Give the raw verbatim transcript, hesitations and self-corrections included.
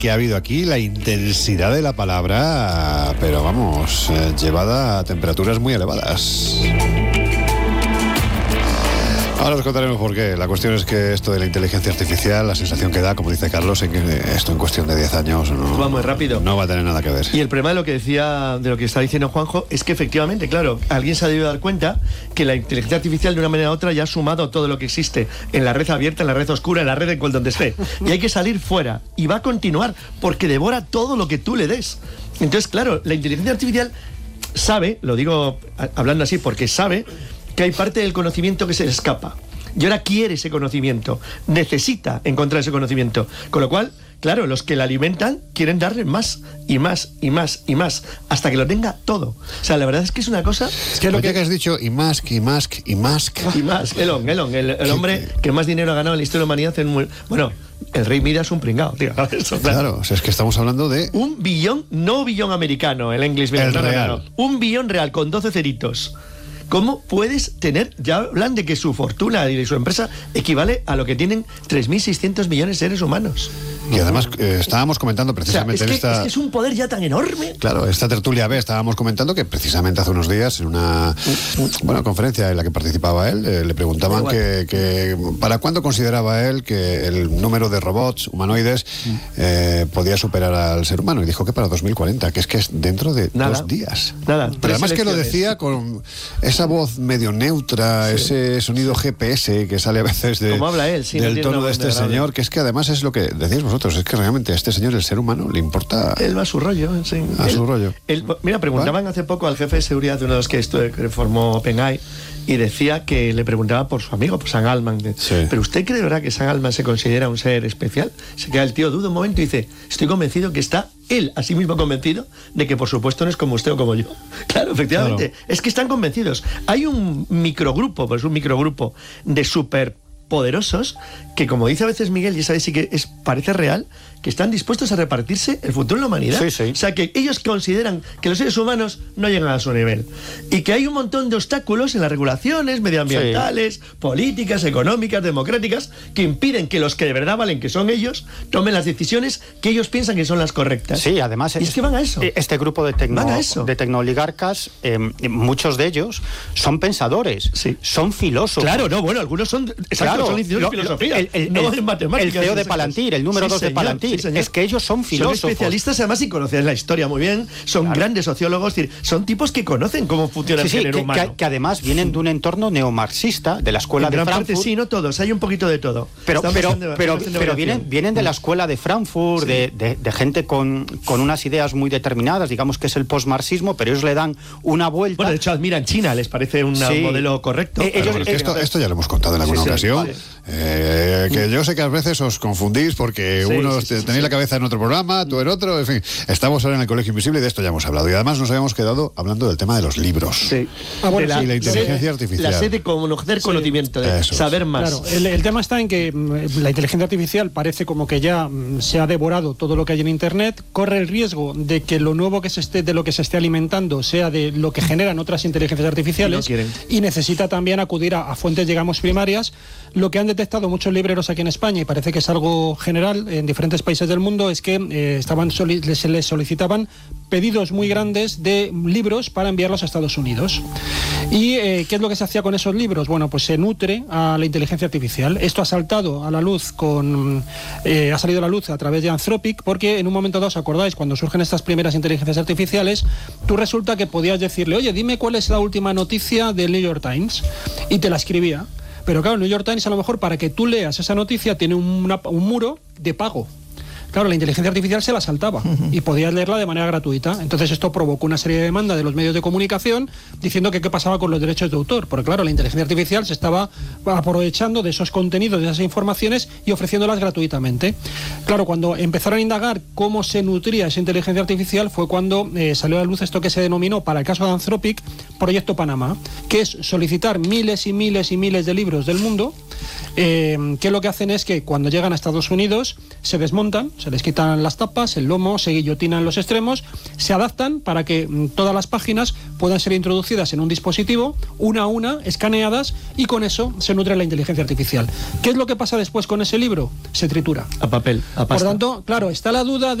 que ha habido aquí, la intensidad de la palabra, pero vamos, eh, llevada a temperaturas muy elevadas. Ahora os contaremos por qué. La cuestión es que esto de la inteligencia artificial, la sensación que da, como dice Carlos, en que esto en cuestión de diez años no va muy rápido. No va a tener nada que ver. Y el problema de lo que decía, de lo que está diciendo Juanjo, es que efectivamente, claro, alguien se ha debido dar cuenta que la inteligencia artificial de una manera u otra ya ha sumado todo lo que existe en la red abierta, en la red oscura, en la red en cual donde esté. Y hay que salir fuera. Y va a continuar porque devora todo lo que tú le des. Entonces, claro, la inteligencia artificial sabe, lo digo hablando así porque sabe, que hay parte del conocimiento que se le escapa. Y ahora quiere ese conocimiento, necesita encontrar ese conocimiento. Con lo cual, claro, los que la alimentan quieren darle más y más y más y más, hasta que lo tenga todo. O sea, la verdad es que es una cosa... Es que lo que has dicho, y Musk, y Musk, y Musk... Y Musk, Elon, Elon, el, el hombre que más dinero ha ganado en la historia de la humanidad. En un, bueno, el rey Midas es un pringao, tío. Eso, claro, claro, o sea, es que estamos hablando de... Un billón, no billón americano, el English billón, el no, real. No, no, no. Un billón real con doce ceritos. ¿Cómo puedes tener? Ya hablan de que su fortuna y de su empresa equivale a lo que tienen tres mil seiscientos millones de seres humanos. Y además eh, estábamos comentando precisamente... O sea, es, que, esta... es que es un poder ya tan enorme. Claro, esta tertulia B estábamos comentando que precisamente hace unos días en una bueno, conferencia en la que participaba él, eh, le preguntaban que, que para cuándo consideraba él que el número de robots humanoides eh, podía superar al ser humano. Y dijo que para dos mil cuarenta, que es que es dentro de nada, dos días. Nada. Pero además que lo decía con esa voz medio neutra, sí, ese sonido G P S que sale a veces de, ¿cómo habla él? Sí, del no tono de este señor, que es que además es lo que decís vosotros, es que realmente a este señor, el ser humano, le importa... Él va a su rollo, sí. A él, su rollo. Él, mira, preguntaban ¿Vale? hace poco al jefe de seguridad de uno de los que, esto, que formó OpenAI, y decía que le preguntaba por su amigo, por Sam Altman. Sí. ¿Pero usted cree de verdad que Sam Altman se considera un ser especial? Se queda el tío, duda un momento y dice, estoy convencido que está él, a sí mismo convencido, de que por supuesto no es como usted o como yo. Claro, efectivamente. Claro. Es que están convencidos. Hay un microgrupo, pues un microgrupo de superpoderosos que, como dice a veces Miguel, y sabes sí que es, parece real, que están dispuestos a repartirse el futuro de la humanidad. Sí, sí. O sea, que ellos consideran que los seres humanos no llegan a su nivel. Y que hay un montón de obstáculos en las regulaciones medioambientales, sí, políticas, económicas, democráticas, que impiden que los que de verdad valen, que son ellos, tomen las decisiones que ellos piensan que son las correctas. Sí, además... Y es, es que van a eso. Este grupo de, tecno, de tecnooligarcas, eh, muchos de ellos son pensadores, sí, son filósofos. Claro, no, bueno, algunos son... Exacto, claro, son licenciados en filosofía, el, el, no el, en matemáticas. El C E O de Palantir, el número sí, dos señor, de Palantir. Sí, es que ellos son filósofos. Son especialistas además y conocen la historia muy bien, son claro, grandes sociólogos, es decir, son tipos que conocen cómo funciona sí, el género sí, que, humano. Que, que además vienen de un entorno neomarxista, de la escuela en de gran Frankfurt. Parte, sí, no todos, hay un poquito de todo. Pero, pero, de, pero, pero vienen, vienen de la escuela de Frankfurt, sí, de, de, de gente con, con unas ideas muy determinadas, digamos que es el postmarxismo, pero ellos le dan una vuelta. Bueno, de hecho admiran China, les parece un sí, modelo correcto. Eh, ellos, es esto, esto ya lo hemos contado en alguna sí, ocasión. Sí, vale. eh, que yo sé que a veces os confundís porque sí, unos sí, sí, tenéis sí, la cabeza en otro programa, tú en otro, en fin. Estamos ahora en el Colegio Invisible y de esto ya hemos hablado. Y además nos habíamos quedado hablando del tema de los libros. Sí. Ah, bueno, la, y la inteligencia sí, artificial. La sed de conocer sí, conocimiento, de saber más. Claro, el, el tema está en que la inteligencia artificial parece como que ya se ha devorado todo lo que hay en Internet, corre el riesgo de que lo nuevo que se esté, de lo que se esté alimentando sea de lo que generan otras inteligencias artificiales y, no y necesita también acudir a, a fuentes, digamos, primarias. Lo que han detectado muchos libreros aquí en España, y parece que es algo general en diferentes países del mundo, es que eh, estaban soli- se les solicitaban pedidos muy grandes de libros para enviarlos a Estados Unidos. ¿Y eh, qué es lo que se hacía con esos libros? Bueno, pues se nutre a la inteligencia artificial. Esto ha saltado a la luz con... Eh, ha salido a la luz a través de Anthropic, porque en un momento dado, ¿os acordáis? Cuando surgen estas primeras inteligencias artificiales, tú resulta que podías decirle, oye, dime cuál es la última noticia del New York Times, y te la escribía. Pero claro, el New York Times a lo mejor para que tú leas esa noticia tiene una, un muro de pago. Claro, la inteligencia artificial se la saltaba uh-huh. y podías leerla de manera gratuita. Entonces esto provocó una serie de demandas de los medios de comunicación diciendo que qué pasaba con los derechos de autor. Porque claro, la inteligencia artificial se estaba aprovechando de esos contenidos, de esas informaciones y ofreciéndolas gratuitamente. Claro, cuando empezaron a indagar cómo se nutría esa inteligencia artificial fue cuando eh, salió a la luz esto que se denominó, para el caso de Anthropic, Proyecto Panamá, que es solicitar miles y miles y miles de libros del mundo eh, que lo que hacen es que cuando llegan a Estados Unidos se desmontan, se les quitan las tapas, el lomo, se guillotinan los extremos, se adaptan para que mm, todas las páginas puedan ser introducidas en un dispositivo, una a una, escaneadas, y con eso se nutre la inteligencia artificial. ¿Qué es lo que pasa después con ese libro? Se tritura. A papel, a pasta. Por tanto, claro, está la duda de